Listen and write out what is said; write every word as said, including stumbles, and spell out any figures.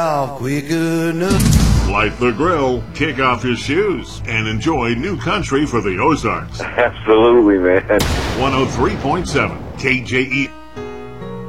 off quick enough. Light the grill, kick off your shoes, and enjoy new country for the Ozarks. Absolutely, man. one oh three point seven K J E